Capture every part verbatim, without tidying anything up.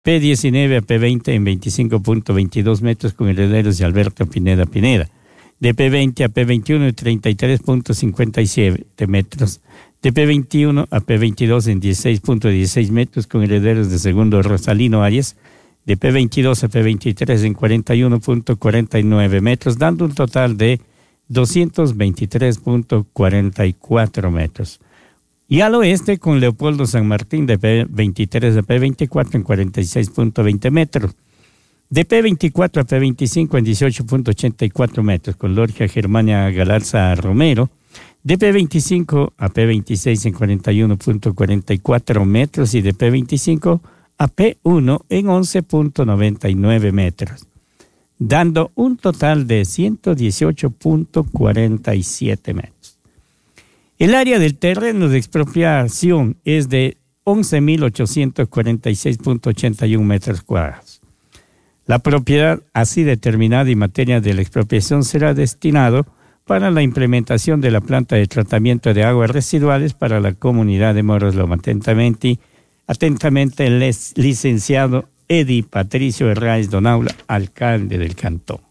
P diecinueve a P veinte en veinticinco punto veintidós metros con herederos de Alberto Pineda Pineda. De P veinte a P veintiuno en treinta y tres punto cincuenta y siete metros. De P veintiuno a P veintidós en dieciséis punto dieciséis metros con herederos de Segundo Rosalino Arias. De P veintidós a P veintitrés en cuarenta y uno punto cuarenta y nueve metros, dando un total de doscientos veintitrés punto cuarenta y cuatro metros. Y al oeste con Leopoldo San Martín de P veintitrés a P veinticuatro en cuarenta y seis punto veinte metros. De P veinticuatro a P veinticinco en dieciocho punto ochenta y cuatro metros con Lorgia Germania Galarza Romero. De P veinticinco a P veintiséis en cuarenta y uno punto cuarenta y cuatro metros y de P veinticinco a P uno en once punto noventa y nueve metros, dando un total de ciento dieciocho punto cuarenta y siete metros. El área del terreno de expropiación es de once mil ochocientos cuarenta y seis punto ochenta y uno metros cuadrados. La propiedad así determinada y materia de la expropiación será destinado para la implementación de la planta de tratamiento de aguas residuales para la comunidad de Moroslomo. Atentamente, atentamente el licenciado Edi Patricio Herráez Donaula, alcalde del cantón.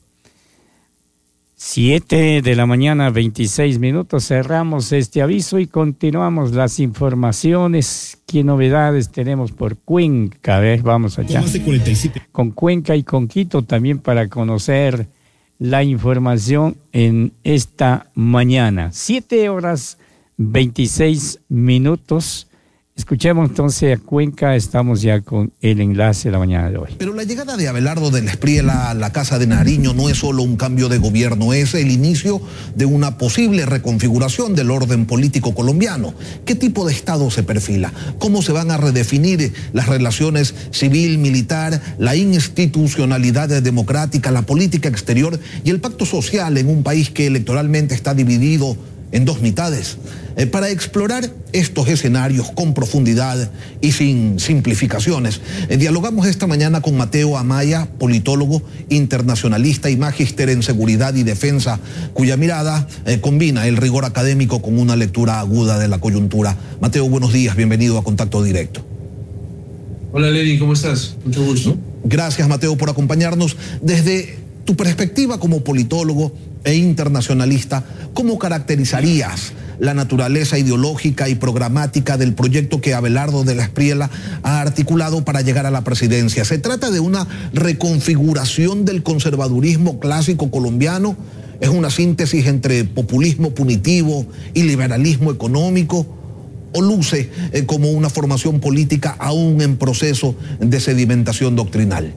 Siete de la mañana, veintiséis minutos, cerramos este aviso y continuamos las informaciones. ¿Qué novedades tenemos por Cuenca? A ver, vamos allá. Con Cuenca y con Quito también para conocer la información en esta mañana. Siete horas, veintiséis minutos. Escuchemos entonces a Cuenca, estamos ya con el enlace de la mañana de hoy. Pero la llegada de Abelardo del Espriella a la Casa de Nariño no es solo un cambio de gobierno, es el inicio de una posible reconfiguración del orden político colombiano. ¿Qué tipo de Estado se perfila? ¿Cómo se van a redefinir las relaciones civil-militar, la institucionalidad democrática, la política exterior y el pacto social en un país que electoralmente está dividido en dos mitades? Eh, para explorar estos escenarios con profundidad y sin simplificaciones, eh, dialogamos esta mañana con Mateo Amaya, politólogo, internacionalista y magíster en seguridad y defensa, cuya mirada eh, combina el rigor académico con una lectura aguda de la coyuntura. Mateo, buenos días, bienvenido a Contacto Directo. Hola Lenin, ¿cómo estás? Mucho gusto. Gracias, Mateo, por acompañarnos. Desde tu perspectiva como politólogo e internacionalista, ¿cómo caracterizarías la naturaleza ideológica y programática del proyecto que Abelardo del Espriella ha articulado para llegar a la presidencia? ¿Se trata de una reconfiguración del conservadurismo clásico colombiano? ¿Es una síntesis entre populismo punitivo y liberalismo económico? ¿O luce eh, como una formación política aún en proceso de sedimentación doctrinal?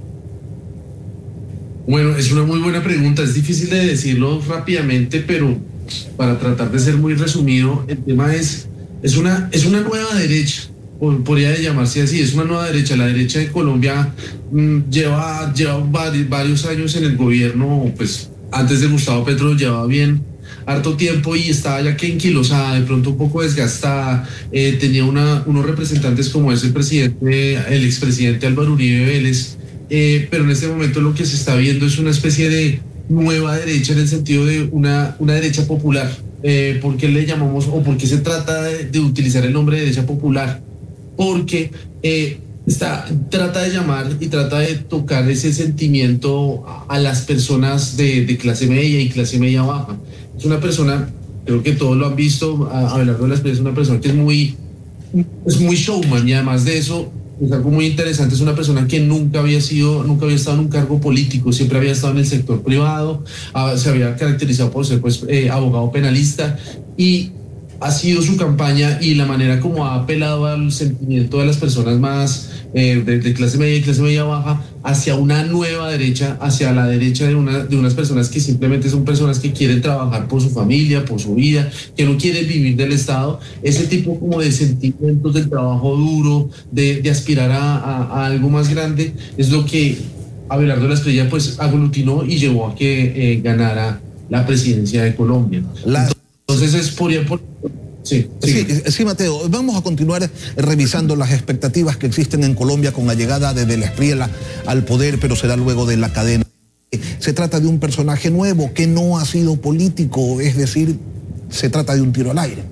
Bueno, es una muy buena pregunta. Es difícil de decirlo rápidamente, pero para tratar de ser muy resumido, el tema es, es, una, es una nueva derecha, podría llamarse así, es una nueva derecha. La derecha de Colombia mmm, lleva, lleva varios, varios años en el gobierno, pues antes de Gustavo Petro llevaba bien harto tiempo y estaba ya que enquilosada, de pronto un poco desgastada. Eh, tenía una, unos representantes como es el presidente, el expresidente Álvaro Uribe Vélez, eh, pero en este momento lo que se está viendo es una especie de nueva derecha en el sentido de una, una derecha popular. Eh, ¿Por qué le llamamos o por qué se trata de, de utilizar el nombre de derecha popular? Porque eh, está, trata de llamar y trata de tocar ese sentimiento a, a las personas de, de clase media y clase media baja. Es una persona, creo que todos lo han visto, Abelardo de la Espriella es una persona que es muy, es muy showman y además de eso es algo muy interesante, es una persona que nunca había sido, nunca había estado en un cargo político, siempre había estado en el sector privado, se había caracterizado por ser pues eh, abogado penalista y ha sido su campaña y la manera como ha apelado al sentimiento de las personas más eh, de, de clase media y clase media baja hacia una nueva derecha, hacia la derecha de, una, de unas personas que simplemente son personas que quieren trabajar por su familia, por su vida, que no quieren vivir del Estado. Ese tipo como de sentimientos del trabajo duro, de, de aspirar a, a, a algo más grande, es lo que Abelardo de la Espriella pues aglutinó y llevó a que eh, ganara la presidencia de Colombia. La... Entonces es por... por Sí, sí. Sí, sí, Mateo, vamos a continuar revisando las expectativas que existen en Colombia con la llegada de, de la Espriella al poder, pero será luego de la cadena. Se trata de un personaje nuevo que no ha sido político, es decir, se trata de un tiro al aire.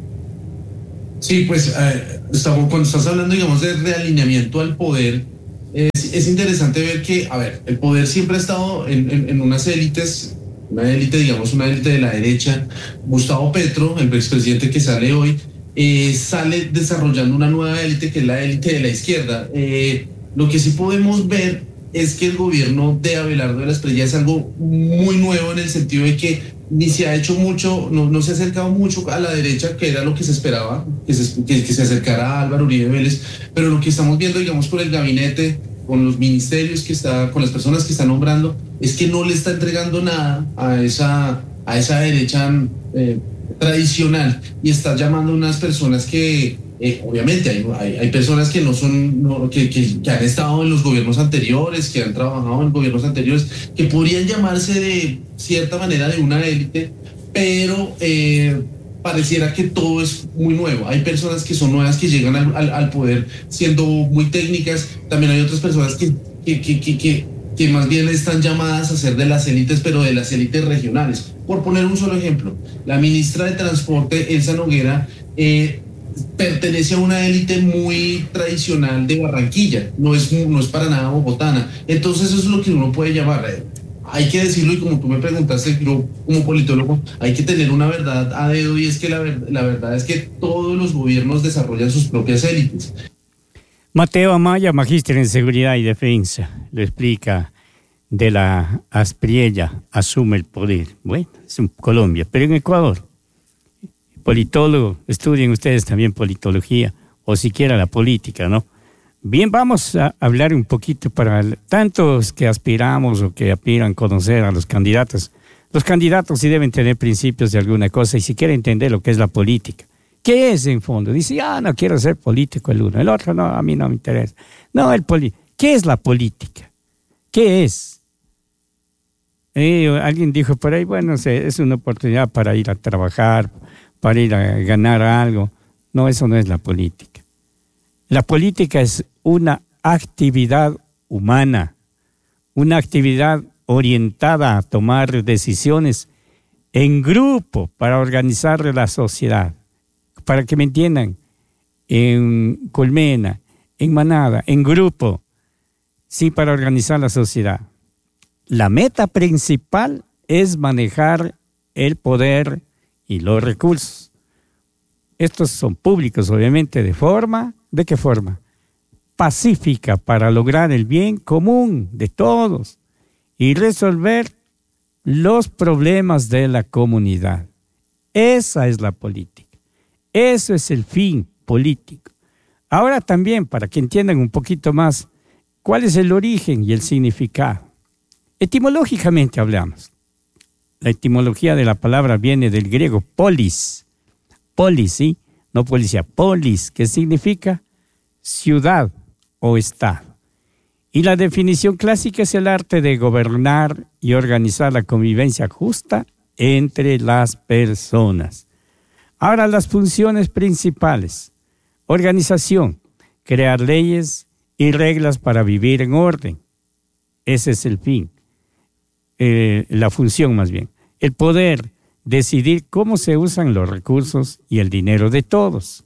Sí, pues eh, estamos, cuando estás hablando, digamos, de realineamiento al poder, Es, es interesante ver que, a ver, el poder siempre ha estado en, en, en unas élites, una élite, digamos, una élite de la derecha. Gustavo Petro, el expresidente que sale hoy, eh, sale desarrollando una nueva élite que es la élite de la izquierda. Eh, lo que sí podemos ver es que el gobierno de Abelardo de la Espriella es algo muy nuevo en el sentido de que ni se ha hecho mucho, no, no se ha acercado mucho a la derecha, que era lo que se esperaba, que se, que, que se acercara a Álvaro Uribe Vélez, pero lo que estamos viendo, digamos, por el gabinete, con los ministerios que está, con las personas que está nombrando, es que no le está entregando nada a esa, a esa derecha eh, tradicional, y está llamando a unas personas que, eh, obviamente, hay, hay, hay personas que no son, no, que, que, que han estado en los gobiernos anteriores, que han trabajado en gobiernos anteriores, que podrían llamarse de cierta manera de una élite, pero eh, pareciera que todo es muy nuevo. Hay personas que son nuevas, que llegan al, al, al poder siendo muy técnicas. También hay otras personas que, que, que, que, que, que más bien están llamadas a ser de las élites, pero de las élites regionales. Por poner un solo ejemplo, la ministra de Transporte, Elsa Noguera, eh, pertenece a una élite muy tradicional de Barranquilla, no es, no es para nada bogotana. Entonces eso es lo que uno puede llamar, eh, hay que decirlo, y como tú me preguntaste, yo como politólogo, hay que tener una verdad a dedo, y es que la, la verdad es que todos los gobiernos desarrollan sus propias élites. Mateo Amaya, magíster en Seguridad y Defensa, lo explica. De la Aspriella asume el poder. Bueno, es en Colombia, pero en Ecuador. Politólogo, estudien ustedes también politología, o siquiera la política, ¿no? Bien, vamos a hablar un poquito para el, tantos que aspiramos o que aspiran a conocer a los candidatos. Los candidatos sí deben tener principios de alguna cosa y si quieren entender lo que es la política. ¿Qué es en fondo? Dice, ah, no quiero ser político el uno, el otro no, a mí no me interesa. No, el poli- ¿qué es la política? ¿Qué es? Eh, alguien dijo por ahí, bueno, es una oportunidad para ir a trabajar, para ir a ganar algo. No, eso no es la política. La política es una actividad humana, una actividad orientada a tomar decisiones en grupo para organizar la sociedad. Para que me entiendan, en colmena, en manada, en grupo, sí, para organizar la sociedad. La meta principal es manejar el poder y los recursos. Estos son públicos, obviamente, de forma, ¿de qué forma? Pacífica, para lograr el bien común de todos y resolver los problemas de la comunidad. Esa es la política. Eso es el fin político. Ahora también, para que entiendan un poquito más, ¿cuál es el origen y el significado? Etimológicamente hablamos. La etimología de la palabra viene del griego polis. Polis, ¿sí? No policía, polis, que significa ciudad o estado. Y la definición clásica es el arte de gobernar y organizar la convivencia justa entre las personas. Ahora, las funciones principales. Organización, crear leyes y reglas para vivir en orden. Ese es el fin. Eh, la función más bien, el poder decidir cómo se usan los recursos y el dinero de todos.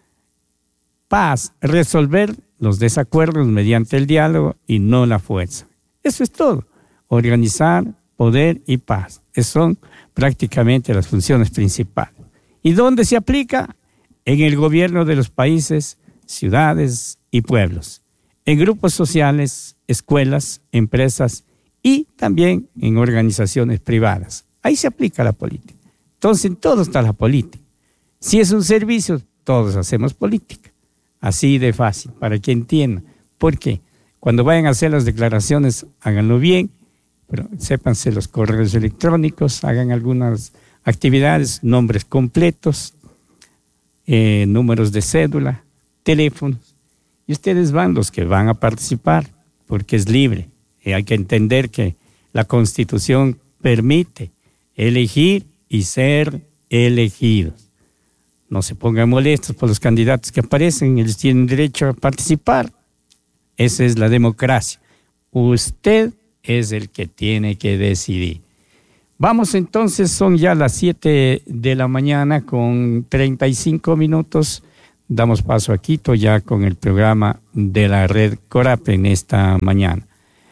Paz, resolver los desacuerdos mediante el diálogo y no la fuerza. Eso es todo. Organizar, poder y paz. Esas son prácticamente las funciones principales. ¿Y dónde se aplica? En el gobierno de los países, ciudades y pueblos, en grupos sociales, escuelas, empresas y también en organizaciones privadas. Ahí se aplica la política. Entonces, en todo está la política. Si es un servicio, todos hacemos política. Así de fácil, para que entiendan. ¿Por qué? Cuando vayan a hacer las declaraciones, háganlo bien, pero sépanse los correos electrónicos, hagan algunas actividades, nombres completos, eh, números de cédula, teléfonos. Y ustedes van los que van a participar, porque es libre. Y hay que entender que la Constitución permite elegir y ser elegidos. No se pongan molestos por los candidatos que aparecen, ellos tienen derecho a participar. Esa es la democracia. Usted es el que tiene que decidir. Vamos entonces, son ya las siete de la mañana con treinta y cinco minutos Damos paso a Quito ya con el programa de la red Corape en esta mañana.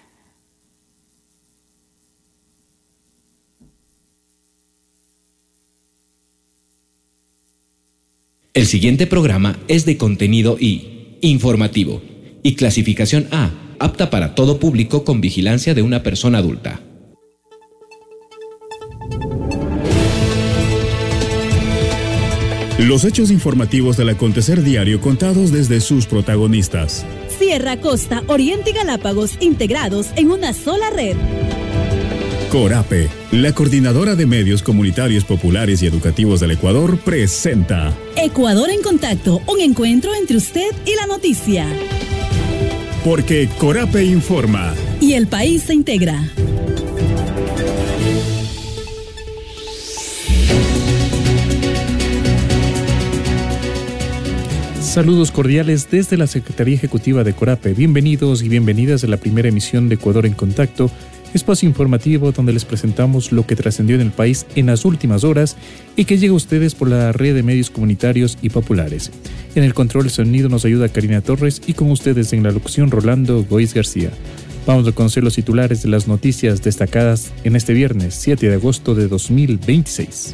El siguiente programa es de contenido I, informativo, y clasificación A, apta para todo público con vigilancia de una persona adulta. Los hechos informativos del acontecer diario contados desde sus protagonistas. Sierra, Costa, Oriente y Galápagos integrados en una sola red. Corape, la coordinadora de medios comunitarios populares y educativos del Ecuador, presenta Ecuador en Contacto, un encuentro entre usted y la noticia. Porque Corape informa. Y el país se integra. Saludos cordiales desde la Secretaría Ejecutiva de Corape. Bienvenidos y bienvenidas a la primera emisión de Ecuador en Contacto, espacio informativo donde les presentamos lo que trascendió en el país en las últimas horas y que llega a ustedes por la red de medios comunitarios y populares. En el control de sonido nos ayuda Karina Torres y con ustedes en la locución Rolando Goiz García. Vamos a conocer los titulares de las noticias destacadas en este viernes siete de agosto de dos mil veintiséis.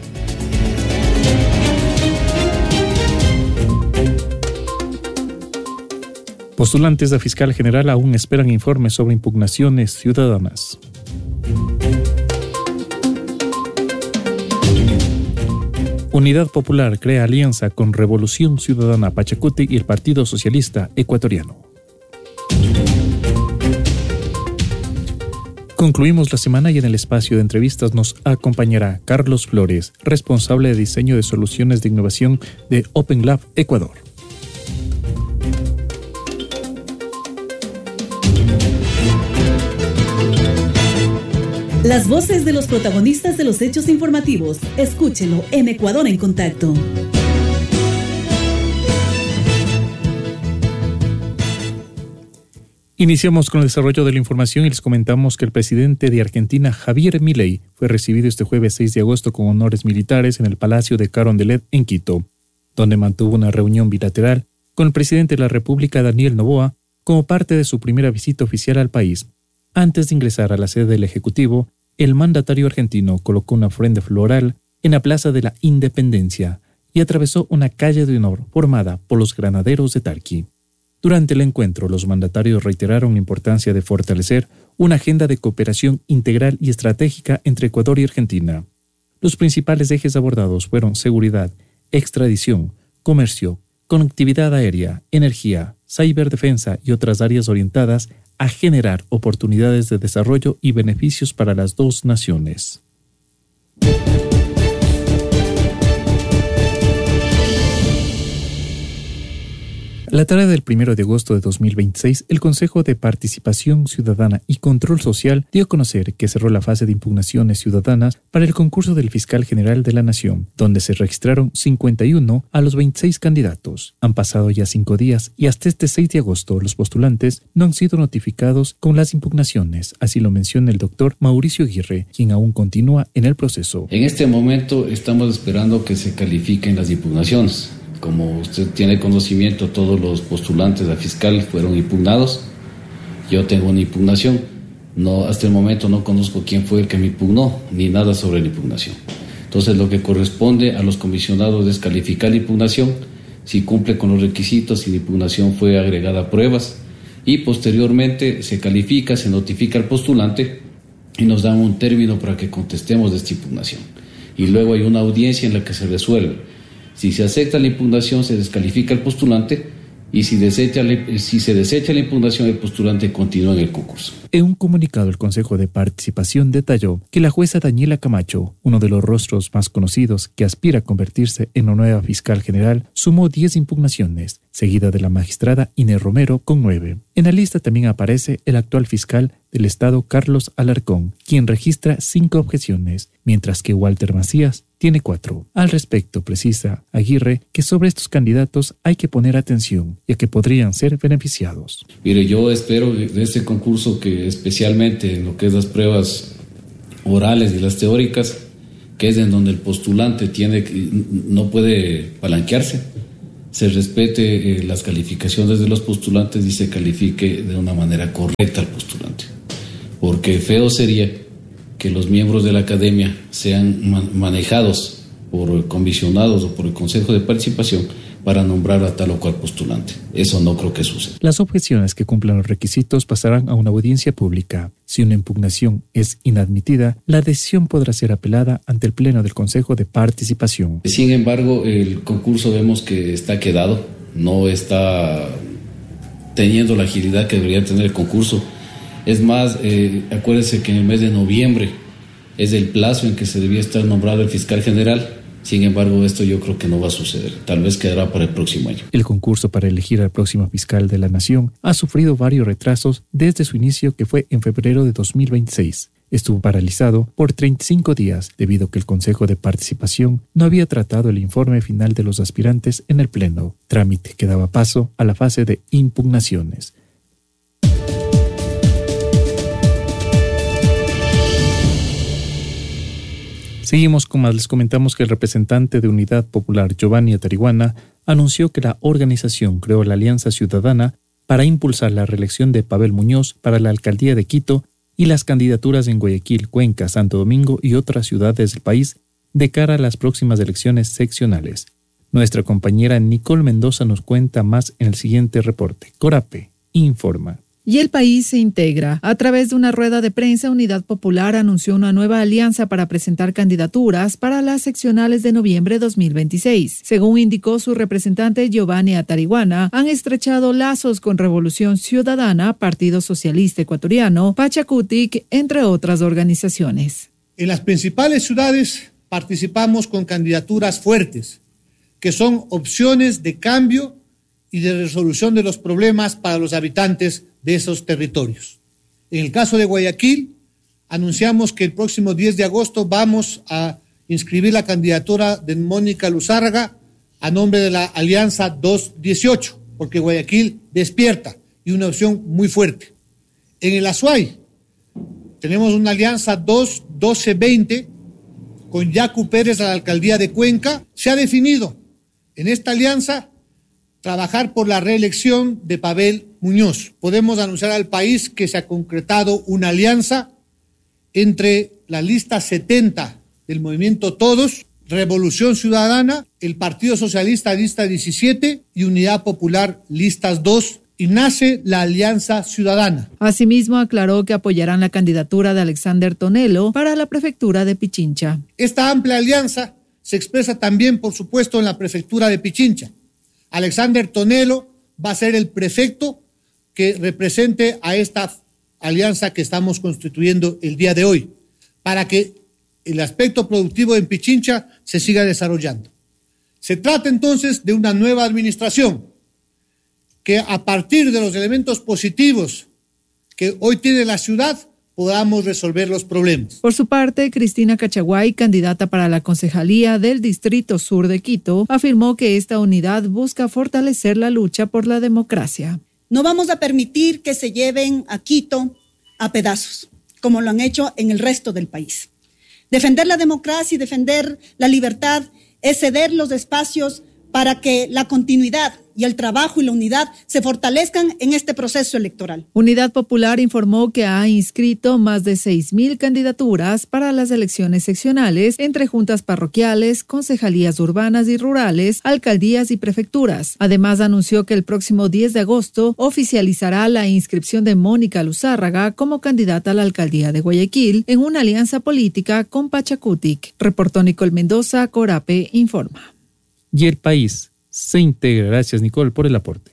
Postulantes a fiscal general aún esperan informes sobre impugnaciones ciudadanas. Unidad Popular crea alianza con Revolución Ciudadana Pachacuti y el Partido Socialista Ecuatoriano. Concluimos la semana y en el espacio de entrevistas nos acompañará Carlos Flores, responsable de diseño de soluciones de innovación de Open Lab Ecuador. Las voces de los protagonistas de los hechos informativos. Escúchelo en Ecuador en Contacto. Iniciamos con el desarrollo de la información y les comentamos que el presidente de Argentina, Javier Milei, fue recibido este jueves seis de agosto con honores militares en el Palacio de Carondelet en Quito, donde mantuvo una reunión bilateral con el presidente de la República, Daniel Noboa, como parte de su primera visita oficial al país. Antes de ingresar a la sede del Ejecutivo, el mandatario argentino colocó una ofrenda floral en la Plaza de la Independencia y atravesó una calle de honor formada por los granaderos de Tarqui. Durante el encuentro, los mandatarios reiteraron la importancia de fortalecer una agenda de cooperación integral y estratégica entre Ecuador y Argentina. Los principales ejes abordados fueron seguridad, extradición, comercio, conectividad aérea, energía, ciberdefensa y otras áreas orientadas a generar oportunidades de desarrollo y beneficios para las dos naciones. La tarde del primero de agosto de dos mil veintiséis, el Consejo de Participación Ciudadana y Control Social dio a conocer que cerró la fase de impugnaciones ciudadanas para el concurso del Fiscal General de la Nación, donde se registraron cincuenta y uno a los veintiséis candidatos. Han pasado ya cinco días y hasta este seis de agosto los postulantes no han sido notificados con las impugnaciones, así lo menciona el doctor Mauricio Aguirre, quien aún continúa en el proceso. En este momento estamos esperando que se califiquen las impugnaciones. Como usted tiene conocimiento, todos los postulantes a fiscal fueron impugnados. Yo tengo una impugnación. No, hasta el momento no conozco quién fue el que me impugnó, ni nada sobre la impugnación. Entonces, lo que corresponde a los comisionados es calificar la impugnación, si cumple con los requisitos, si la impugnación fue agregada a pruebas, y posteriormente se califica, se notifica al postulante y nos dan un término para que contestemos de esta impugnación. Y luego hay una audiencia en la que se resuelve. Si se acepta la impugnación, se descalifica el postulante y si, desecha, si se desecha la impugnación, el postulante continúa en el concurso. En un comunicado, el Consejo de Participación detalló que la jueza Daniela Camacho, uno de los rostros más conocidos que aspira a convertirse en la nueva fiscal general, sumó diez impugnaciones, seguida de la magistrada Inés Romero con nueve. En la lista también aparece el actual fiscal del Estado, Carlos Alarcón, quien registra cinco objeciones, mientras que Walter Macías tiene cuatro. Al respecto, precisa Aguirre que sobre estos candidatos hay que poner atención, ya que podrían ser beneficiados. Mire, yo espero de este concurso que especialmente en lo que es las pruebas orales y las teóricas, que es en donde el postulante tiene que, no puede palanquearse, se respete eh, las calificaciones de los postulantes y se califique de una manera correcta al postulante. Porque feo sería que los miembros de la academia sean man- manejados por comisionados o por el Consejo de Participación para nombrar a tal o cual postulante. Eso no creo que suceda. Las objeciones que cumplan los requisitos pasarán a una audiencia pública. Si una impugnación es inadmitida, la decisión podrá ser apelada ante el Pleno del Consejo de Participación. Sin embargo, el concurso vemos que está quedado, no está teniendo la agilidad que debería tener el concurso. Es más, eh, acuérdense que en el mes de noviembre es el plazo en que se debía estar nombrado el fiscal general. Sin embargo, esto yo creo que no va a suceder. Tal vez quedará para el próximo año. El concurso para elegir al próximo fiscal de la Nación ha sufrido varios retrasos desde su inicio, que fue en febrero de dos mil veintiséis. Estuvo paralizado por treinta y cinco días debido a que el Consejo de Participación no había tratado el informe final de los aspirantes en el Pleno, trámite que daba paso a la fase de impugnaciones. Seguimos con más. Les comentamos que el representante de Unidad Popular, Giovanni Atariwana, anunció que la organización creó la Alianza Ciudadana para impulsar la reelección de Pavel Muñoz para la alcaldía de Quito y las candidaturas en Guayaquil, Cuenca, Santo Domingo y otras ciudades del país de cara a las próximas elecciones seccionales. Nuestra compañera Nicole Mendoza nos cuenta más en el siguiente reporte. Corape informa. Y el país se integra. A través de una rueda de prensa, Unidad Popular anunció una nueva alianza para presentar candidaturas para las seccionales de noviembre de dos mil veintiséis. Según indicó su representante Giovanni Atariwana, han estrechado lazos con Revolución Ciudadana, Partido Socialista Ecuatoriano, Pachacutic, entre otras organizaciones. En las principales ciudades participamos con candidaturas fuertes, que son opciones de cambio y de resolución de los problemas para los habitantes de esos territorios. En el caso de Guayaquil, anunciamos que el próximo diez de agosto vamos a inscribir la candidatura de Mónica Luzárraga a nombre de la Alianza dos dieciocho, porque Guayaquil despierta y una opción muy fuerte. En el Azuay tenemos una alianza dos doce veinte con Yacu Pérez a la alcaldía de Cuenca. Se ha definido en esta alianza trabajar por la reelección de Pavel Muñoz. Podemos anunciar al país que se ha concretado una alianza entre la lista setenta del movimiento Todos, Revolución Ciudadana, el Partido Socialista lista diecisiete y Unidad Popular listas dos, y nace la Alianza Ciudadana. Asimismo, aclaró que apoyarán la candidatura de Alexander Tonelo para la prefectura de Pichincha. Esta amplia alianza se expresa también, por supuesto, en la prefectura de Pichincha. Alexander Tonelo va a ser el prefecto que represente a esta alianza que estamos constituyendo el día de hoy, para que el aspecto productivo en Pichincha se siga desarrollando. Se trata entonces de una nueva administración que, a partir de los elementos positivos que hoy tiene la ciudad, podamos resolver los problemas. Por su parte, Cristina Cachaguay, candidata para la concejalía del Distrito Sur de Quito, afirmó que esta unidad busca fortalecer la lucha por la democracia. No vamos a permitir que se lleven a Quito a pedazos, como lo han hecho en el resto del país. Defender la democracia y defender la libertad es ceder los espacios para que la continuidad y el trabajo y la unidad se fortalezcan en este proceso electoral. Unidad Popular informó que ha inscrito más de seis mil candidaturas para las elecciones seccionales entre juntas parroquiales, concejalías urbanas y rurales, alcaldías y prefecturas. Además, anunció que el próximo diez de agosto oficializará la inscripción de Mónica Luzárraga como candidata a la alcaldía de Guayaquil en una alianza política con Pachacutic. Reportó Nicole Mendoza, Corape informa. Y el país se integra. Gracias, Nicole, por el aporte.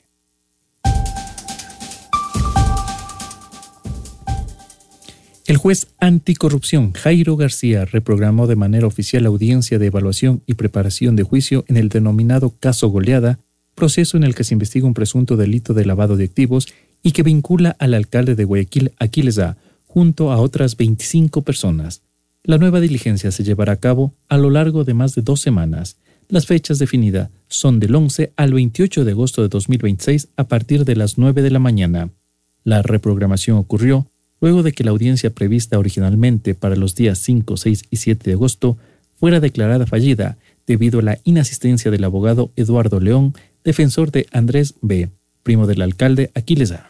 El juez anticorrupción Jairo García reprogramó de manera oficial la audiencia de evaluación y preparación de juicio en el denominado caso Goleada, proceso en el que se investiga un presunto delito de lavado de activos y que vincula al alcalde de Guayaquil, Aquiles A, junto a otras veinticinco personas. La nueva diligencia se llevará a cabo a lo largo de más de dos semanas. Las fechas definidas son del once al veintiocho de agosto de dos mil veintiséis a partir de las nueve de la mañana. La reprogramación ocurrió luego de que la audiencia prevista originalmente para los días cinco, seis y siete de agosto fuera declarada fallida debido a la inasistencia del abogado Eduardo León defensor de Andrés B., primo del alcalde Aquiles A.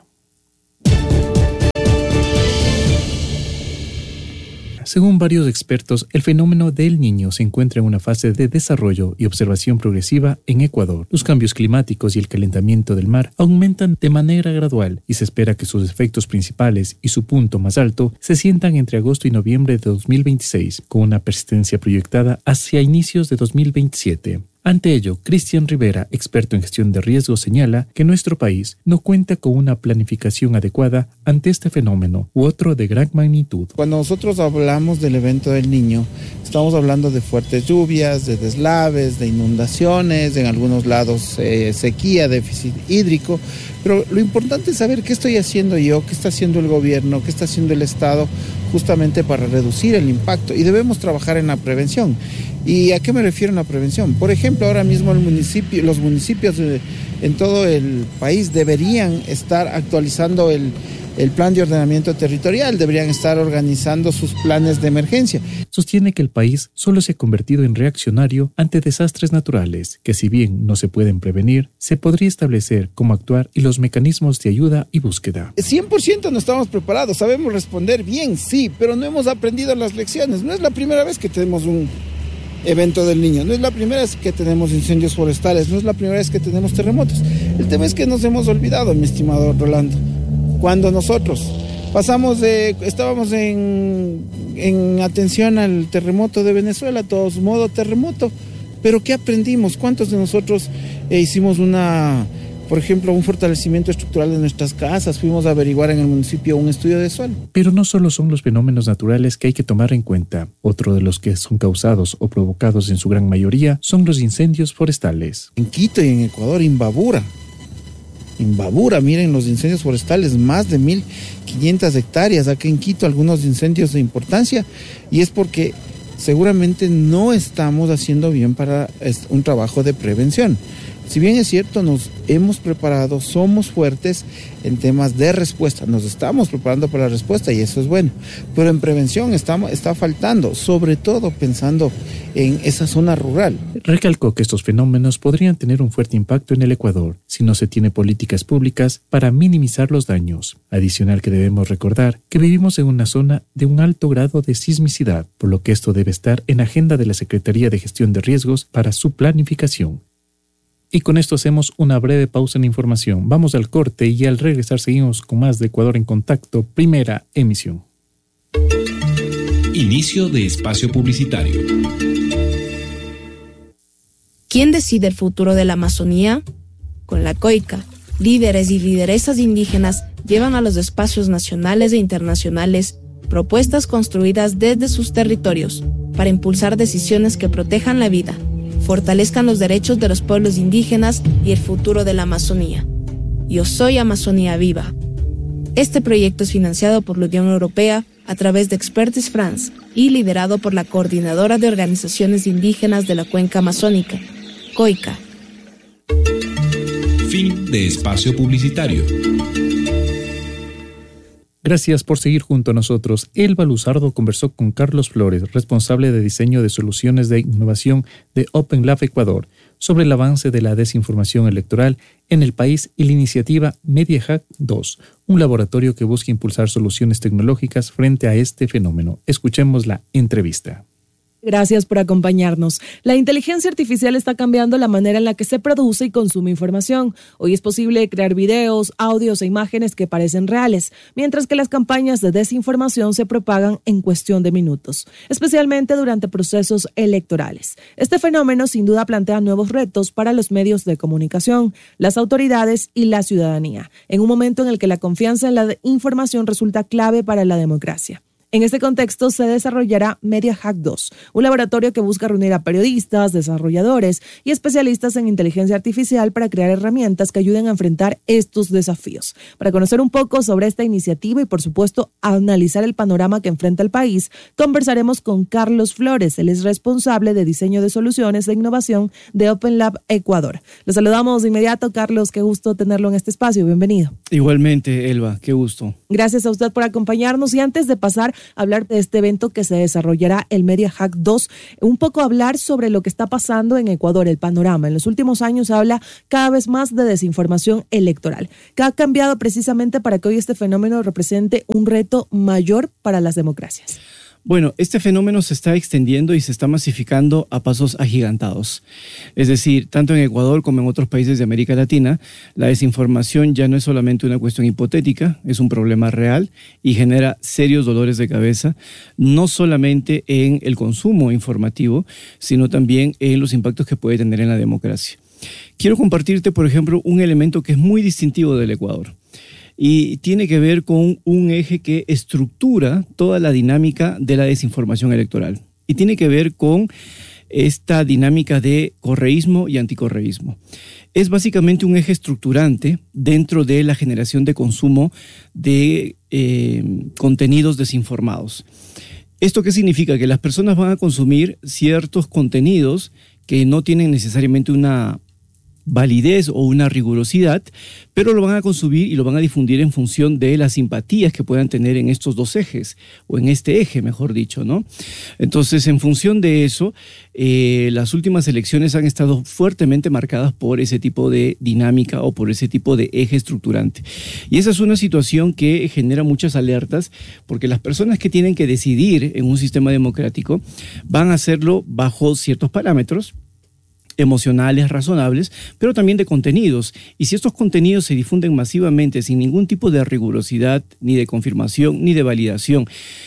Según varios expertos, el fenómeno del Niño se encuentra en una fase de desarrollo y observación progresiva en Ecuador. Los cambios climáticos y el calentamiento del mar aumentan de manera gradual y se espera que sus efectos principales y su punto más alto se sientan entre agosto y noviembre de dos mil veintiséis, con una persistencia proyectada hacia inicios de dos mil veintisiete. Ante ello, Cristian Rivera, experto en gestión de riesgos, señala que nuestro país no cuenta con una planificación adecuada ante este fenómeno u otro de gran magnitud. Cuando nosotros hablamos del evento del Niño, estamos hablando de fuertes lluvias, de deslaves, de inundaciones, en algunos lados eh, sequía, déficit hídrico, pero lo importante es saber qué estoy haciendo yo, qué está haciendo el gobierno, qué está haciendo el Estado, justamente para reducir el impacto, y debemos trabajar en la prevención. ¿Y a qué me refiero en la prevención? Por ejemplo, ahora mismo el municipio, los municipios de, en todo el país deberían estar actualizando el, el plan de ordenamiento territorial, deberían estar organizando sus planes de emergencia. Sostiene que el país solo se ha convertido en reaccionario ante desastres naturales, que si bien no se pueden prevenir, se podría establecer cómo actuar y los mecanismos de ayuda y búsqueda. cien por ciento no estamos preparados, sabemos responder bien, sí, pero no hemos aprendido las lecciones. No es la primera vez que tenemos un evento del Niño, no es la primera vez que tenemos incendios forestales, no es la primera vez que tenemos terremotos. El tema es que nos hemos olvidado, mi estimado Rolando. Cuando nosotros pasamos de, estábamos en, en atención al terremoto de Venezuela, todos modo terremoto, pero ¿qué aprendimos? ¿Cuántos de nosotros eh, hicimos una, por ejemplo, un fortalecimiento estructural de nuestras casas? Fuimos a averiguar en el municipio un estudio de suelo. Pero no solo son los fenómenos naturales que hay que tomar en cuenta. Otro de los que son causados o provocados en su gran mayoría son los incendios forestales. En Quito y en Ecuador, Imbabura. Imbabura, miren los incendios forestales, más de mil quinientas hectáreas. Aquí en Quito algunos incendios de importancia, y es porque seguramente no estamos haciendo bien para un trabajo de prevención. Si bien es cierto, nos hemos preparado, somos fuertes en temas de respuesta, nos estamos preparando para la respuesta y eso es bueno, pero en prevención estamos, está faltando, sobre todo pensando en esa zona rural. Recalcó que estos fenómenos podrían tener un fuerte impacto en el Ecuador si no se tiene políticas públicas para minimizar los daños. Adicional que debemos recordar que vivimos en una zona de un alto grado de sismicidad, por lo que esto debe estar en agenda de la Secretaría de Gestión de Riesgos para su planificación. Y con esto hacemos una breve pausa en información. Vamos al corte y al regresar seguimos con más de Ecuador en Contacto, primera emisión. Inicio de espacio publicitario. ¿Quién decide el futuro de la Amazonía? Con la COICA, líderes y lideresas indígenas llevan a los espacios nacionales e internacionales propuestas construidas desde sus territorios para impulsar decisiones que protejan la vida, fortalezcan los derechos de los pueblos indígenas y el futuro de la Amazonía. Yo soy Amazonía Viva. Este proyecto es financiado por la Unión Europea a través de Expertise France y liderado por la Coordinadora de Organizaciones Indígenas de la Cuenca Amazónica, COICA. Fin de espacio publicitario. Gracias por seguir junto a nosotros. Elba Luzardo conversó con Carlos Flores, responsable de diseño de soluciones de innovación de Open Lab Ecuador, sobre el avance de la desinformación electoral en el país y la iniciativa MediaHack dos, un laboratorio que busca impulsar soluciones tecnológicas frente a este fenómeno. Escuchemos la entrevista. Gracias por acompañarnos. La inteligencia artificial está cambiando la manera en la que se produce y consume información. Hoy es posible crear videos, audios e imágenes que parecen reales, mientras que las campañas de desinformación se propagan en cuestión de minutos, especialmente durante procesos electorales. Este fenómeno sin duda plantea nuevos retos para los medios de comunicación, las autoridades y la ciudadanía, en un momento en el que la confianza en la información resulta clave para la democracia. En este contexto se desarrollará MediaHack dos, un laboratorio que busca reunir a periodistas, desarrolladores y especialistas en inteligencia artificial para crear herramientas que ayuden a enfrentar estos desafíos. Para conocer un poco sobre esta iniciativa y, por supuesto, analizar el panorama que enfrenta el país, conversaremos con Carlos Flores. Él es responsable de diseño de soluciones de innovación de Open Lab Ecuador. Lo saludamos de inmediato, Carlos. Qué gusto tenerlo en este espacio. Bienvenido. Igualmente, Elba. Qué gusto. Gracias a usted por acompañarnos. Y antes de pasar hablar de este evento que se desarrollará, el Media Hack dos, un poco hablar sobre lo que está pasando en Ecuador, el panorama. En los últimos años se habla cada vez más de desinformación electoral, que ha cambiado precisamente para que hoy este fenómeno represente un reto mayor para las democracias. Bueno, este fenómeno se está extendiendo y se está masificando a pasos agigantados. Es decir, tanto en Ecuador como en otros países de América Latina, la desinformación ya no es solamente una cuestión hipotética, es un problema real y genera serios dolores de cabeza, no solamente en el consumo informativo, sino también en los impactos que puede tener en la democracia. Quiero compartirte, por ejemplo, un elemento que es muy distintivo del Ecuador. Y tiene que ver con un eje que estructura toda la dinámica de la desinformación electoral. Y tiene que ver con esta dinámica de correísmo y anticorreísmo. Es básicamente un eje estructurante dentro de la generación de consumo de eh, contenidos desinformados. ¿Esto qué significa? Que las personas van a consumir ciertos contenidos que no tienen necesariamente una validez o una rigurosidad, pero lo van a consumir y lo van a difundir en función de las simpatías que puedan tener en estos dos ejes, o en este eje, mejor dicho, ¿no? Entonces, en función de eso, eh, las últimas elecciones han estado fuertemente marcadas por ese tipo de dinámica o por ese tipo de eje estructurante. Y esa es una situación que genera muchas alertas, porque las personas que tienen que decidir en un sistema democrático van a hacerlo bajo ciertos parámetros emocionales, razonables, pero también de contenidos. Y si estos contenidos se difunden masivamente sin ningún tipo de rigurosidad, ni de confirmación, ni de validación,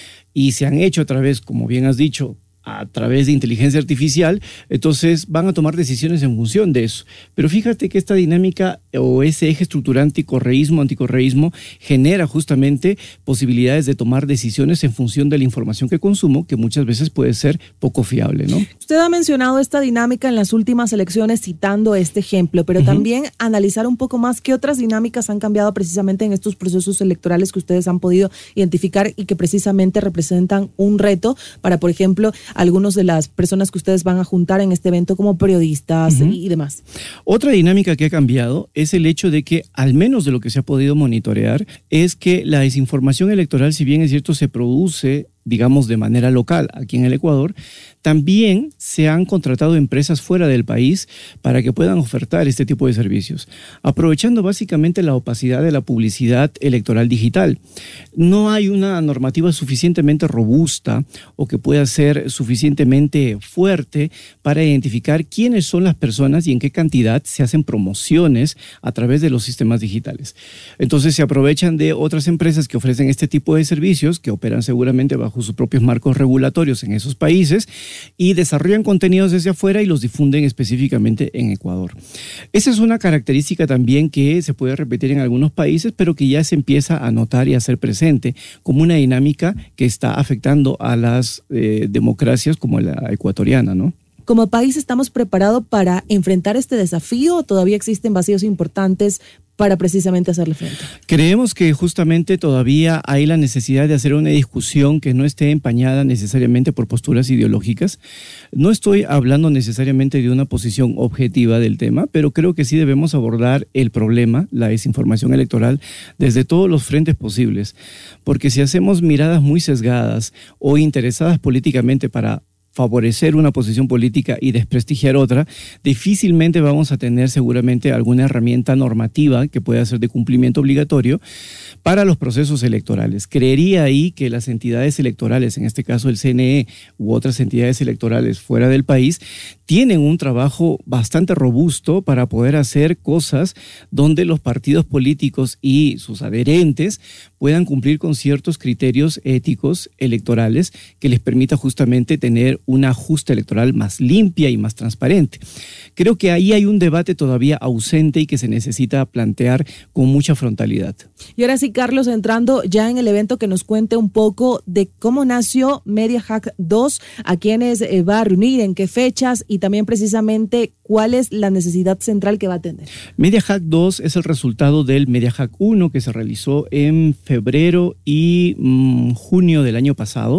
y se han hecho a través, como bien has dicho, a través de inteligencia artificial, entonces van a tomar decisiones en función de eso. Pero fíjate que esta dinámica o ese eje estructurante, correísmo, anticorreísmo, genera justamente posibilidades de tomar decisiones en función de la información que consumo, que muchas veces puede ser poco fiable, ¿no? Usted ha mencionado esta dinámica en las últimas elecciones citando este ejemplo, pero uh-huh. también analizar un poco más qué otras dinámicas han cambiado precisamente en estos procesos electorales que ustedes han podido identificar y que precisamente representan un reto para, por ejemplo, algunos de las personas que ustedes van a juntar en este evento como periodistas uh-huh. y, y demás. Otra dinámica que ha cambiado es el hecho de que, al menos de lo que se ha podido monitorear, es que la desinformación electoral, si bien es cierto, se produce, digamos, de manera local aquí en el Ecuador, también se han contratado empresas fuera del país para que puedan ofertar este tipo de servicios, aprovechando básicamente la opacidad de la publicidad electoral digital. No hay una normativa suficientemente robusta o que pueda ser suficientemente fuerte para identificar quiénes son las personas y en qué cantidad se hacen promociones a través de los sistemas digitales. Entonces se aprovechan de otras empresas que ofrecen este tipo de servicios, que operan seguramente bajo sus propios marcos regulatorios en esos países, y desarrollan contenidos desde afuera y los difunden específicamente en Ecuador. Esa es una característica también que se puede repetir en algunos países, pero que ya se empieza a notar y a hacer presente como una dinámica que está afectando a las eh, democracias como la ecuatoriana, ¿no? ¿Como país estamos preparados para enfrentar este desafío o todavía existen vacíos importantes para precisamente hacerle frente? Creemos que justamente todavía hay la necesidad de hacer una discusión que no esté empañada necesariamente por posturas ideológicas. No estoy hablando necesariamente de una posición objetiva del tema, pero creo que sí debemos abordar el problema, la desinformación electoral, desde todos los frentes posibles. Porque si hacemos miradas muy sesgadas o interesadas políticamente para favorecer una posición política y desprestigiar otra, difícilmente vamos a tener seguramente alguna herramienta normativa que pueda ser de cumplimiento obligatorio para los procesos electorales. Creería ahí que las entidades electorales, en este caso el C N E u otras entidades electorales fuera del país, tienen un trabajo bastante robusto para poder hacer cosas donde los partidos políticos y sus adherentes puedan cumplir con ciertos criterios éticos electorales que les permita justamente tener una justa electoral más limpia y más transparente. Creo que ahí hay un debate todavía ausente y que se necesita plantear con mucha frontalidad. Y ahora sí, Carlos, entrando ya en el evento, que nos cuente un poco de cómo nació Media Hack dos, a quiénes eh, va a reunir, en qué fechas y también precisamente cuál es la necesidad central que va a tener. Media Hack dos es el resultado del Media Hack uno que se realizó en febrero y mmm, junio del año pasado.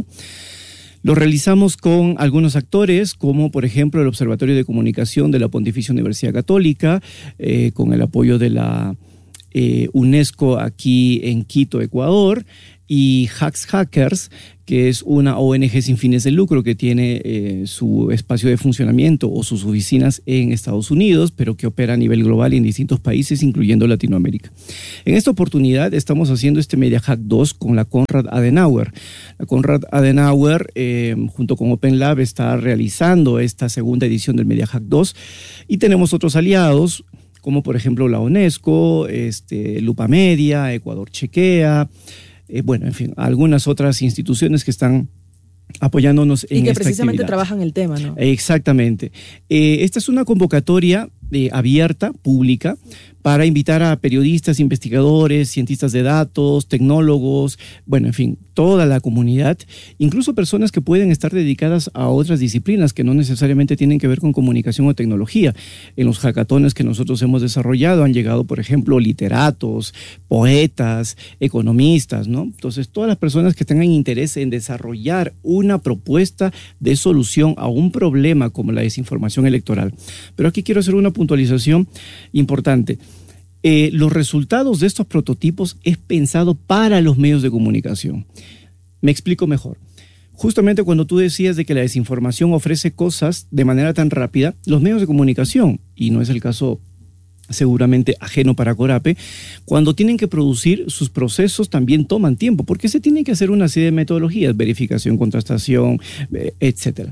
Lo realizamos con algunos actores, como por ejemplo el Observatorio de Comunicación de la Pontificia Universidad Católica, eh, con el apoyo de la eh, UNESCO aquí en Quito, Ecuador, y Hacks Hackers, que es una O N G sin fines de lucro que tiene eh, su espacio de funcionamiento o sus oficinas en Estados Unidos, pero que opera a nivel global y en distintos países, incluyendo Latinoamérica. En esta oportunidad estamos haciendo este Media Hack dos con la Konrad Adenauer. La Konrad Adenauer, eh, junto con Open Lab, está realizando esta segunda edición del Media Hack dos y tenemos otros aliados, como por ejemplo la UNESCO, este, Lupa Media, Ecuador Chequea, Eh, bueno, en fin, algunas otras instituciones que están apoyándonos en esta actividad. Y que precisamente trabajan el tema, ¿no? Exactamente. Eh, esta es una convocatoria eh, abierta, pública, para invitar a periodistas, investigadores, cientistas de datos, tecnólogos, bueno, en fin, toda la comunidad, incluso personas que pueden estar dedicadas a otras disciplinas que no necesariamente tienen que ver con comunicación o tecnología. En los hackatones que nosotros hemos desarrollado han llegado, por ejemplo, literatos, poetas, economistas, ¿no? Entonces, todas las personas que tengan interés en desarrollar una propuesta de solución a un problema como la desinformación electoral. Pero aquí quiero hacer una puntualización importante. Eh, los resultados de estos prototipos es pensado para los medios de comunicación. Me explico mejor. Justamente cuando tú decías de que la desinformación ofrece cosas de manera tan rápida, los medios de comunicación, y no es el caso seguramente ajeno para Corape, cuando tienen que producir sus procesos también toman tiempo, porque se tienen que hacer una serie de metodologías, verificación, contrastación, etcétera.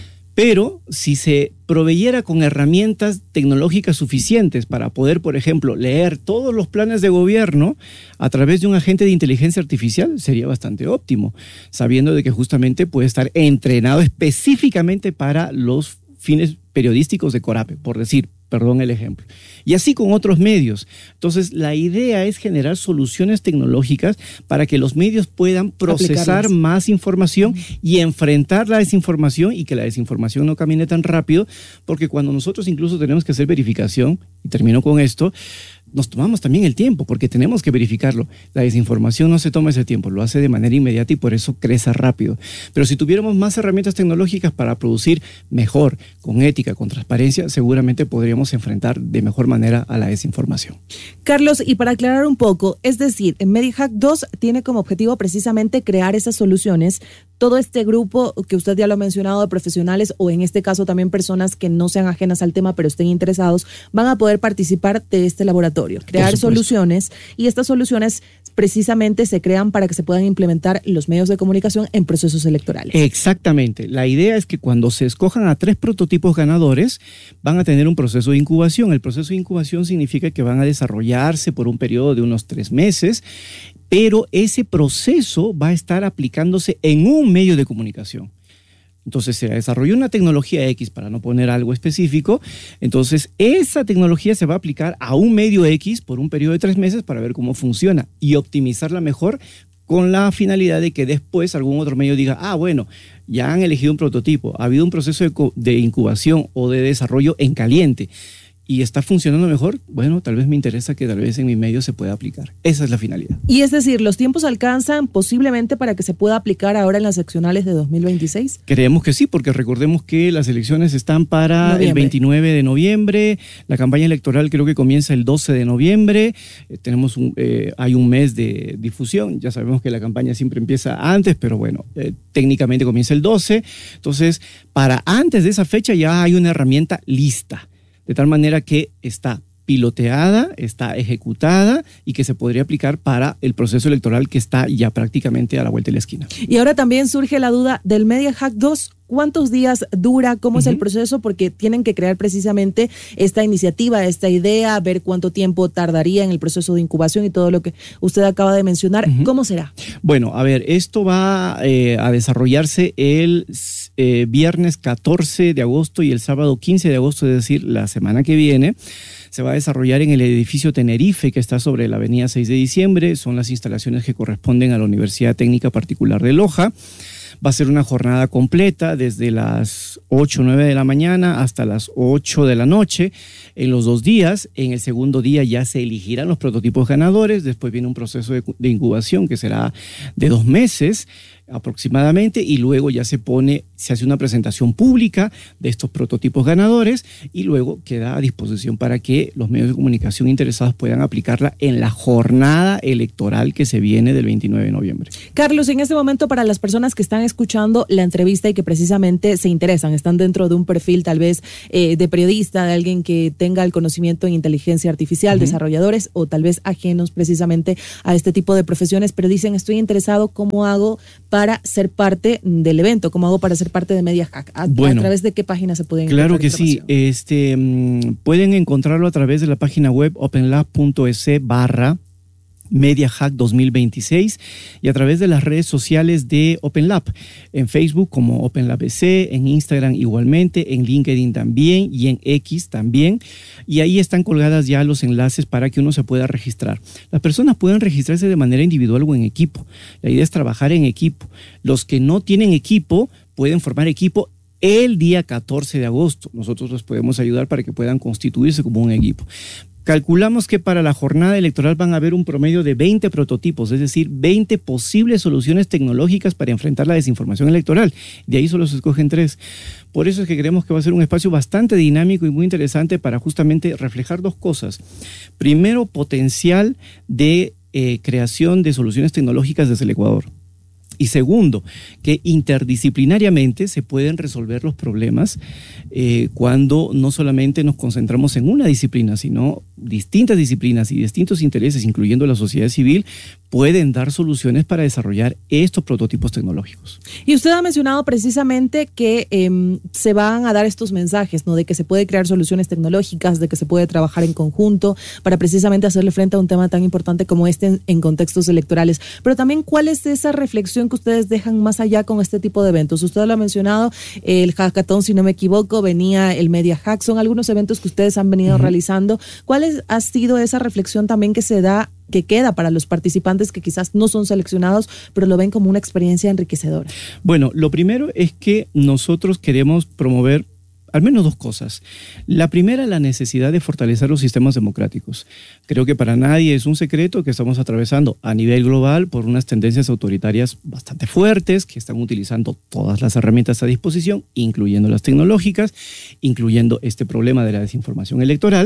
Pero si se proveyera con herramientas tecnológicas suficientes para poder, por ejemplo, leer todos los planes de gobierno a través de un agente de inteligencia artificial, sería bastante óptimo, sabiendo de que justamente puede estar entrenado específicamente para los fines periodísticos de Corape, por decir, perdón el ejemplo. Y así con otros medios. Entonces, la idea es generar soluciones tecnológicas para que los medios puedan procesar más información y enfrentar la desinformación y que la desinformación no camine tan rápido, porque cuando nosotros incluso tenemos que hacer verificación, y termino con esto, nos tomamos también el tiempo, porque tenemos que verificarlo. La desinformación no se toma ese tiempo, lo hace de manera inmediata y por eso crece rápido. Pero si tuviéramos más herramientas tecnológicas para producir mejor, con ética, con transparencia, seguramente podríamos enfrentar de mejor manera a la desinformación. Carlos, y para aclarar un poco, es decir, en Media Hack dos tiene como objetivo precisamente crear esas soluciones. Todo este grupo que usted ya lo ha mencionado de profesionales o en este caso también personas que no sean ajenas al tema pero estén interesados, van a poder participar de este laboratorio, crear soluciones, y estas soluciones precisamente se crean para que se puedan implementar los medios de comunicación en procesos electorales. Exactamente. La idea es que cuando se escojan a tres prototipos ganadores, van a tener un proceso de incubación. El proceso de incubación significa que van a desarrollarse por un periodo de unos tres meses, pero ese proceso va a estar aplicándose en un medio de comunicación. Entonces se desarrolló una tecnología X, para no poner algo específico, entonces esa tecnología se va a aplicar a un medio X por un periodo de tres meses para ver cómo funciona y optimizarla mejor, con la finalidad de que después algún otro medio diga, ah, bueno, ya han elegido un prototipo, ha habido un proceso de, de incubación o de desarrollo en caliente y está funcionando mejor, bueno, tal vez me interesa que tal vez en mi medio se pueda aplicar. Esa es la finalidad. Y es decir, ¿los tiempos alcanzan posiblemente para que se pueda aplicar ahora en las seccionales de dos mil veintiséis? Creemos que sí, porque recordemos que las elecciones están para noviembre. El veintinueve de noviembre, la campaña electoral creo que comienza el doce de noviembre, eh, tenemos un, eh, hay un mes de difusión, ya sabemos que la campaña siempre empieza antes, pero bueno, eh, técnicamente comienza el doce, entonces para antes de esa fecha ya hay una herramienta lista, de tal manera que está piloteada, está ejecutada y que se podría aplicar para el proceso electoral que está ya prácticamente a la vuelta de la esquina. Y ahora también surge la duda del Media Hack dos. ¿Cuántos días dura? ¿Cómo es uh-huh. el proceso? Porque tienen que crear precisamente esta iniciativa, esta idea, ver cuánto tiempo tardaría en el proceso de incubación y todo lo que usted acaba de mencionar. Uh-huh. ¿Cómo será? Bueno, a ver, esto va eh, a desarrollarse el eh, viernes catorce de agosto y el sábado quince de agosto, es decir, la semana que viene. Se va a desarrollar en el edificio Tenerife, que está sobre la avenida seis de diciembre. Son las instalaciones que corresponden a la Universidad Técnica Particular de Loja. Va a ser una jornada completa desde las ocho o nueve de la mañana hasta las ocho de la noche en los dos días. En el segundo día ya se elegirán los prototipos ganadores. Después viene un proceso de, de incubación que será de dos meses. aproximadamente, y luego ya se pone, se hace una presentación pública de estos prototipos ganadores y luego queda a disposición para que los medios de comunicación interesados puedan aplicarla en la jornada electoral que se viene del veintinueve de noviembre. Carlos, en este momento, para las personas que están escuchando la entrevista y que precisamente se interesan, están dentro de un perfil tal vez eh, de periodista, de alguien que tenga el conocimiento en inteligencia artificial, uh-huh. desarrolladores o tal vez ajenos precisamente a este tipo de profesiones, pero dicen, estoy interesado, ¿cómo hago para ser parte del evento? ¿Cómo hago para ser parte de MediaHack? ¿A, bueno, ¿A través de qué página se pueden encontrar? Claro que sí. Este, pueden encontrarlo a través de la página web openlab.es barra MediaHack dos mil veintiséis y a través de las redes sociales de OpenLab, en Facebook como OpenLabEC, en Instagram igualmente, en LinkedIn también y en X también, y ahí están colgadas ya los enlaces para que uno se pueda registrar. Las personas pueden registrarse de manera individual o en equipo. La idea es trabajar en equipo. Los que no tienen equipo pueden formar equipo el día catorce de agosto. Nosotros los podemos ayudar para que puedan constituirse como un equipo. Calculamos que para la jornada electoral van a haber un promedio de veinte prototipos, es decir, veinte posibles soluciones tecnológicas para enfrentar la desinformación electoral. De ahí solo se escogen tres. Por eso es que creemos que va a ser un espacio bastante dinámico y muy interesante para justamente reflejar dos cosas. Primero, potencial de eh, creación de soluciones tecnológicas desde el Ecuador. Y segundo, que interdisciplinariamente se pueden resolver los problemas eh, cuando no solamente nos concentramos en una disciplina, sino distintas disciplinas y distintos intereses, incluyendo la sociedad civil, pueden dar soluciones para desarrollar estos prototipos tecnológicos. Y usted ha mencionado precisamente que eh, se van a dar estos mensajes, ¿no? De que se puede crear soluciones tecnológicas, de que se puede trabajar en conjunto para precisamente hacerle frente a un tema tan importante como este en, en contextos electorales. Pero también, ¿cuál es esa reflexión que ustedes dejan más allá con este tipo de eventos? Usted lo ha mencionado, el hackathon, si no me equivoco, venía el MediaHack, son algunos eventos que ustedes han venido uh-huh. realizando. ¿Cuál es, ha sido esa reflexión también que se da, que queda para los participantes que quizás no son seleccionados, pero lo ven como una experiencia enriquecedora? Bueno, lo primero es que nosotros queremos promover al menos dos cosas. La primera, la necesidad de fortalecer los sistemas democráticos. Creo que para nadie es un secreto que estamos atravesando a nivel global por unas tendencias autoritarias bastante fuertes que están utilizando todas las herramientas a disposición, incluyendo las tecnológicas, incluyendo este problema de la desinformación electoral.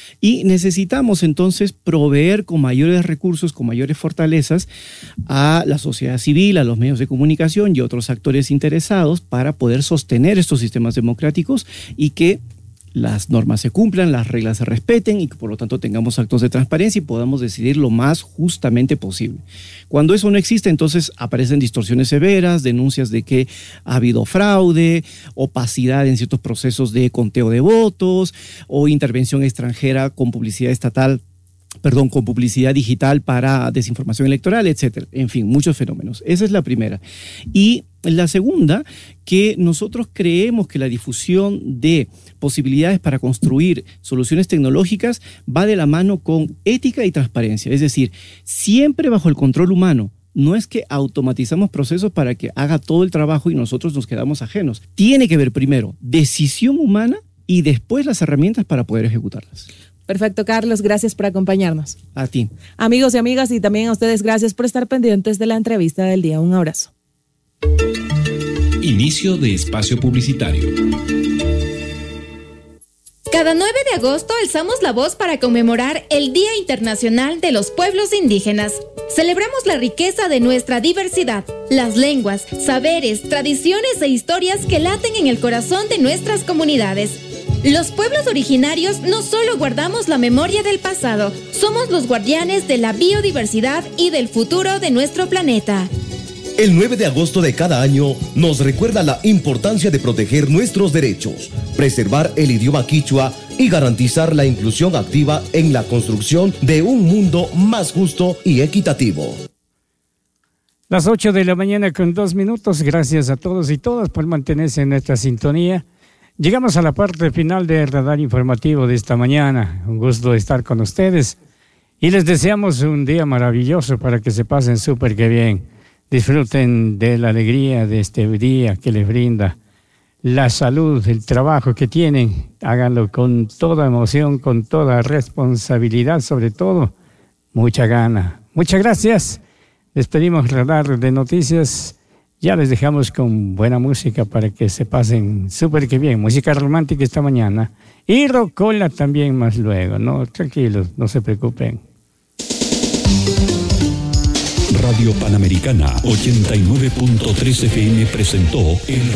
Y necesitamos entonces proveer con mayores recursos, con mayores fortalezas a la sociedad civil, a los medios de comunicación y otros actores interesados para poder sostener estos sistemas democráticos y que las normas se cumplan, las reglas se respeten y que por lo tanto tengamos actos de transparencia y podamos decidir lo más justamente posible. Cuando eso no existe, entonces aparecen distorsiones severas, denuncias de que ha habido fraude, opacidad en ciertos procesos de conteo de votos o intervención extranjera con publicidad estatal, perdón, con publicidad digital para desinformación electoral, etcétera. En fin, muchos fenómenos. Esa es la primera. Y la segunda, que nosotros creemos que la difusión de posibilidades para construir soluciones tecnológicas va de la mano con ética y transparencia. Es decir, siempre bajo el control humano. No es que automatizamos procesos para que haga todo el trabajo y nosotros nos quedamos ajenos. Tiene que haber primero decisión humana y después las herramientas para poder ejecutarlas. Perfecto, Carlos, gracias por acompañarnos. A ti. Amigos y amigas, y también a ustedes, gracias por estar pendientes de la entrevista del día. Un abrazo. Inicio de espacio publicitario. Cada nueve de agosto alzamos la voz para conmemorar el Día Internacional de los Pueblos Indígenas. Celebramos la riqueza de nuestra diversidad, las lenguas, saberes, tradiciones e historias que laten en el corazón de nuestras comunidades. Los pueblos originarios no solo guardamos la memoria del pasado, somos los guardianes de la biodiversidad y del futuro de nuestro planeta. El nueve de agosto de cada año nos recuerda la importancia de proteger nuestros derechos, preservar el idioma quichua y garantizar la inclusión activa en la construcción de un mundo más justo y equitativo. Las ocho de la mañana con dos minutos. Gracias a todos y todas por mantenerse en nuestra sintonía. Llegamos a la parte final del radar informativo de esta mañana. Un gusto estar con ustedes y les deseamos un día maravilloso para que se pasen súper que bien. Disfruten de la alegría de este día que les brinda la salud, el trabajo que tienen. Háganlo con toda emoción, con toda responsabilidad, sobre todo mucha gana. Muchas gracias. Despedimos Radar de Noticias Ya les dejamos con buena música para que se pasen súper que bien. Música romántica esta mañana. Y rocola también más luego, ¿no? Tranquilos, no se preocupen. Radio Panamericana ochenta y nueve punto tres F M presentó el